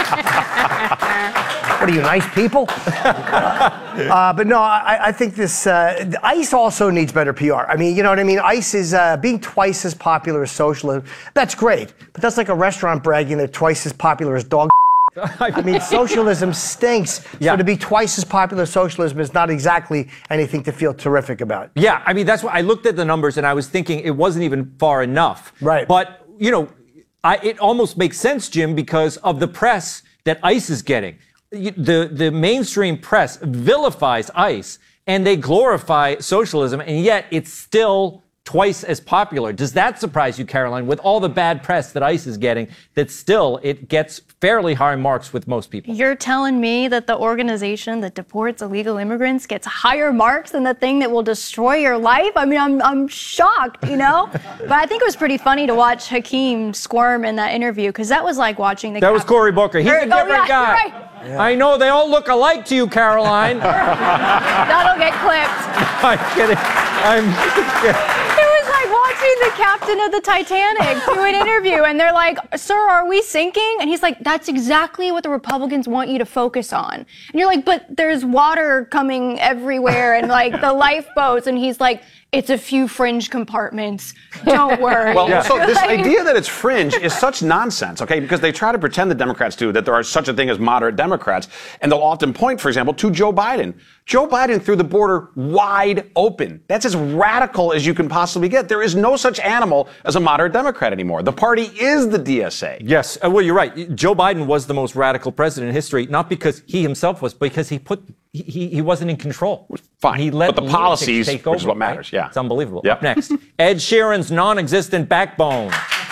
What are you, nice people? But no, I think this ICE also needs better PR. I mean, you know what I mean? ICE is being twice as popular as socialism. That's great, but that's like a restaurant bragging they're twice as popular as dog. I mean, socialism stinks. Yeah. So to be twice as popular as socialism is not exactly anything to feel terrific about. Yeah, I mean, that's why I looked at the numbers and I was thinking it wasn't even far enough. Right. But, you know, it almost makes sense, Jim, because of the press that ICE is getting. The mainstream press vilifies ICE and they glorify socialism, and yet it's still twice as popular. Does that surprise you, Caroline, with all the bad press that ICE is getting, that still it gets fairly high marks with most people? You're telling me that the organization that deports illegal immigrants gets higher marks than the thing that will destroy your life? I mean, I'm shocked, you know? But I think it was pretty funny to watch Hakeem squirm in that interview, because that was like watching the... That was Cory Booker. He's a different guy. Right. Yeah. I know, they all look alike to you, Caroline. That'll get clipped. I'm kidding. It was like watching the captain of the Titanic do an interview, and they're like, "Sir, are we sinking?" And he's like, "That's exactly what the Republicans want you to focus on." And you're like, "But there's water coming everywhere and like the lifeboats." And he's like, "It's a few fringe compartments. Don't worry." Well, also, this idea that it's fringe is such nonsense, okay? Because they try to pretend, the Democrats do, that there are such a thing as moderate Democrats. And they'll often point, for example, to Joe Biden. Joe Biden threw the border wide open. That's as radical as you can possibly get. There is no such animal as a moderate Democrat anymore. The party is the DSA. Yes, well, you're right. Joe Biden was the most radical president in history, not because he himself was, but because he wasn't in control. Fine, he let but the policies, take over, which is what matters, right? yeah. It's unbelievable. Yep. Up next, Ed Sheeran's non-existent backbone.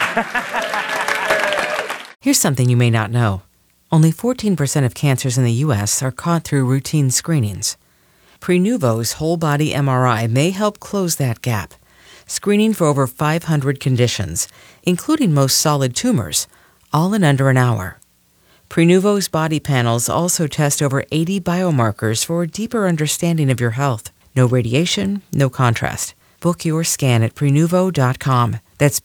Here's something you may not know. Only 14% of cancers in the U.S. are caught through routine screenings. Prenuvo's whole-body MRI may help close that gap, screening for over 500 conditions, including most solid tumors, all in under an hour. Prenuvo's body panels also test over 80 biomarkers for a deeper understanding of your health. No radiation, no contrast. Book your scan at Prenuvo.com. That's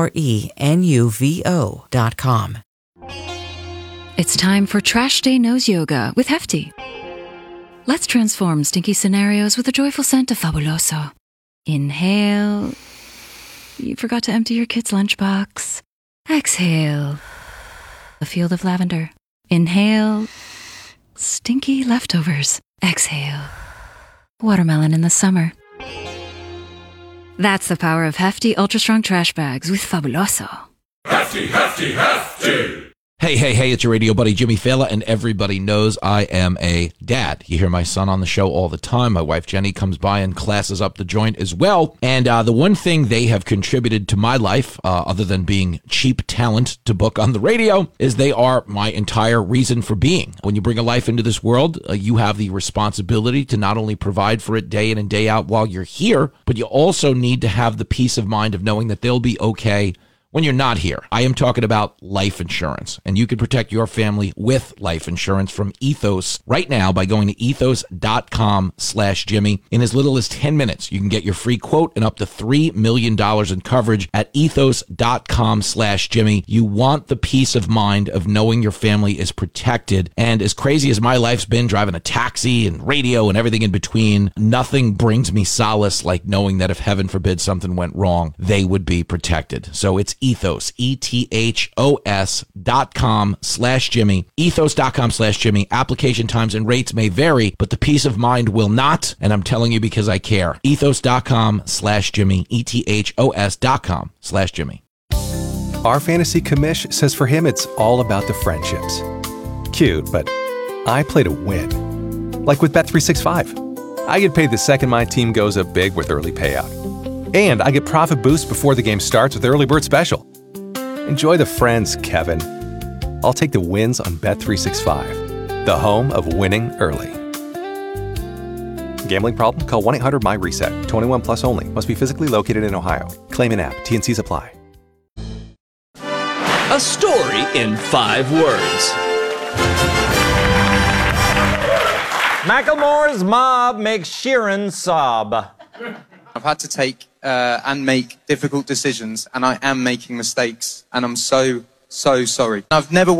Prenuvo.com. It's time for Trash Day Nose Yoga with Hefty. Let's transform stinky scenarios with a joyful scent of Fabuloso. Inhale. You forgot to empty your kid's lunchbox. Exhale. A field of lavender. Inhale. Stinky leftovers. Exhale. Watermelon in the summer. That's the power of Hefty Ultra Strong Trash Bags with Fabuloso. Hefty, Hefty, Hefty! Hey, it's your radio buddy Jimmy Fallon, and everybody knows I am a dad. You hear my son on the show all the time. My wife Jenny comes by and classes up the joint as well. And the one thing they have contributed to my life, other than being cheap talent to book on the radio, is they are my entire reason for being. When you bring a life into this world, you have the responsibility to not only provide for it day in and day out while you're here, but you also need to have the peace of mind of knowing that they'll be okay when you're not here. I am talking about life insurance, and you can protect your family with life insurance from Ethos right now by going to ethos.com/Jimmy. In as little as 10 minutes, you can get your free quote and up to $3 million in coverage at ethos.com/Jimmy. You want the peace of mind of knowing your family is protected. And as crazy as my life's been, driving a taxi and radio and everything in between, nothing brings me solace like knowing that if heaven forbid something went wrong, they would be protected. So it's Ethos, ethos.com/Jimmy, ethos.com/Jimmy. Application times and rates may vary, but the peace of mind will not, and I'm telling you because I care. Ethos.com/Jimmy, ethos.com/Jimmy. Our fantasy commish says for him it's all about the friendships. Cute, but I play to win. Like with Bet365. I get paid the second my team goes up big with early payout. And I get profit boost before the game starts with Early Bird Special. Enjoy the friends, Kevin. I'll take the wins on Bet365, the home of winning early. Gambling problem? Call 1-800-MY-RESET. 21 plus only. Must be physically located in Ohio. Claim in app. T&Cs apply. A story in 5 words. Macklemore's mob makes Sheeran sob. I've had to take and make difficult decisions, and I am making mistakes, and I'm so sorry. I've never